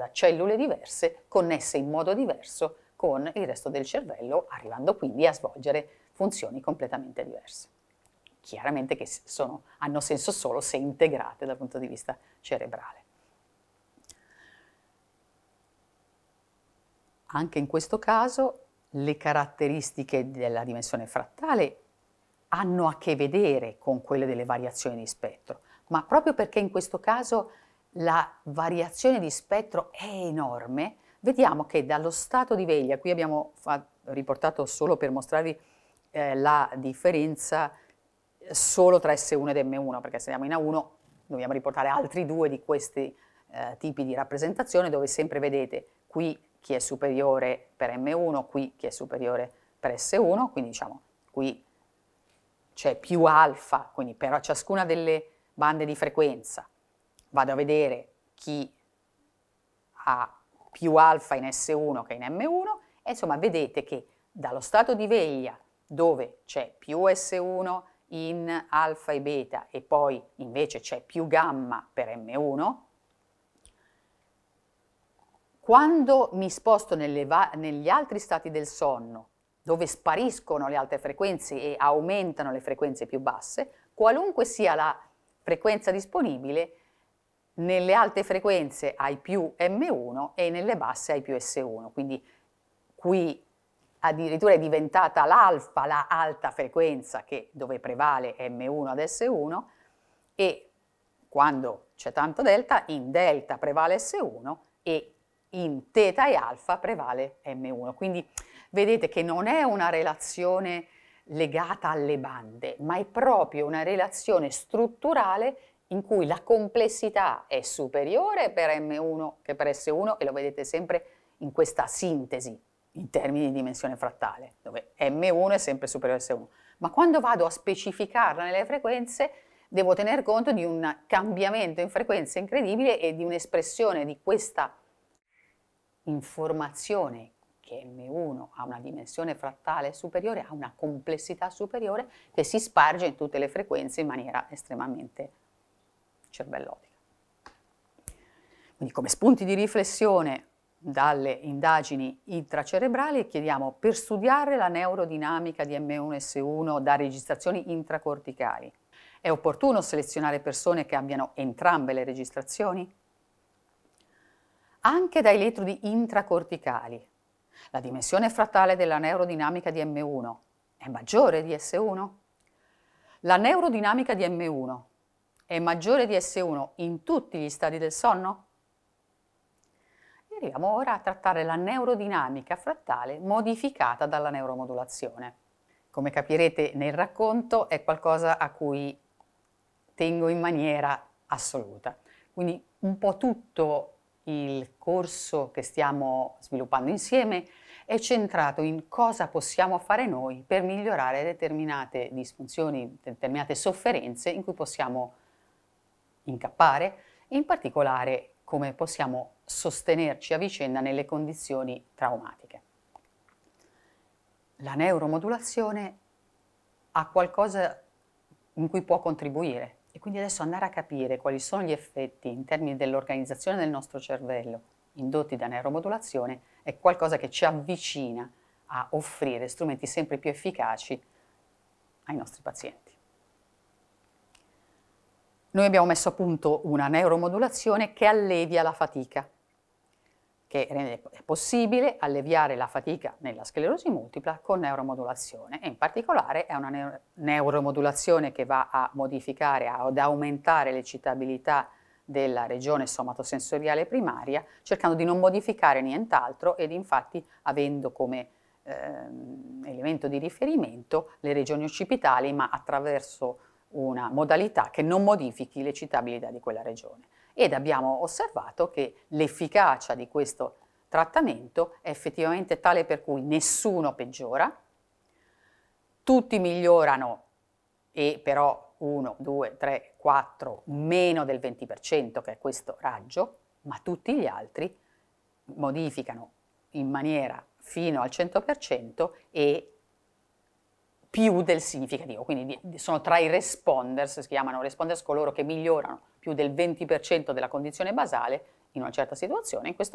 da cellule diverse, connesse in modo diverso con il resto del cervello, arrivando quindi a svolgere funzioni completamente diverse. Chiaramente che hanno senso solo se integrate dal punto di vista cerebrale. Anche in questo caso le caratteristiche della dimensione frattale hanno a che vedere con quelle delle variazioni di spettro, ma proprio perché in questo caso la variazione di spettro è enorme, vediamo che dallo stato di veglia, qui abbiamo riportato solo per mostrarvi la differenza solo tra S1 ed M1, perché se andiamo in A1 dobbiamo riportare altri due di questi tipi di rappresentazione, dove sempre vedete qui chi è superiore per M1, qui chi è superiore per S1, quindi diciamo qui c'è più alfa, quindi per ciascuna delle bande di frequenza vado a vedere chi ha più alfa in S1 che in M1 e insomma vedete che dallo stato di veglia dove c'è più S1 in alfa e beta e poi invece c'è più gamma per M1, quando mi sposto negli altri stati del sonno, dove spariscono le alte frequenze e aumentano le frequenze più basse, qualunque sia la frequenza disponibile, nelle alte frequenze hai più M1 e nelle basse hai più S1. Quindi qui addirittura è diventata l'alfa la alta frequenza dove prevale M1 ad S1 e quando c'è tanto delta, in delta prevale S1 e in teta e alfa prevale M1. Quindi vedete che non è una relazione legata alle bande, ma è proprio una relazione strutturale in cui la complessità è superiore per M1 che per S1 e lo vedete sempre in questa sintesi in termini di dimensione frattale, dove M1 è sempre superiore a S1. Ma quando vado a specificarla nelle frequenze devo tener conto di un cambiamento in frequenza incredibile e di un'espressione di questa informazione che M1 ha una dimensione frattale superiore, ha una complessità superiore che si sparge in tutte le frequenze in maniera estremamente cervellotica. Quindi come spunti di riflessione dalle indagini intracerebrali chiediamo per studiare la neurodinamica di M1S1 da registrazioni intracorticali. È opportuno selezionare persone che abbiano entrambe le registrazioni? Anche da elettrodi intracorticali. La dimensione frattale della neurodinamica di M1 è maggiore di S1? La neurodinamica di M1 è maggiore di S1 in tutti gli stadi del sonno? E arriviamo ora a trattare la neurodinamica frattale modificata dalla neuromodulazione. Come capirete nel racconto è qualcosa a cui tengo in maniera assoluta. Quindi un po' tutto il corso che stiamo sviluppando insieme è centrato in cosa possiamo fare noi per migliorare determinate disfunzioni, determinate sofferenze in cui possiamo incappare e in particolare come possiamo sostenerci a vicenda nelle condizioni traumatiche. La neuromodulazione ha qualcosa in cui può contribuire e quindi adesso andare a capire quali sono gli effetti in termini dell'organizzazione del nostro cervello indotti da neuromodulazione è qualcosa che ci avvicina a offrire strumenti sempre più efficaci ai nostri pazienti. Noi abbiamo messo a punto una neuromodulazione che allevia la fatica, che rende possibile alleviare la fatica nella sclerosi multipla con neuromodulazione e in particolare è una neuromodulazione che va a modificare, ad aumentare l'eccitabilità della regione somatosensoriale primaria, cercando di non modificare nient'altro ed infatti avendo come elemento di riferimento le regioni occipitali, ma attraverso una modalità che non modifichi l'eccitabilità di quella regione. Ed abbiamo osservato che l'efficacia di questo trattamento è effettivamente tale per cui nessuno peggiora, tutti migliorano e però 1, 2, 3, 4, meno del 20% che è questo raggio, ma tutti gli altri modificano in maniera fino al 100% e più del significativo, quindi sono tra i responders, si chiamano responders coloro che migliorano più del 20% della condizione basale in una certa situazione, in questo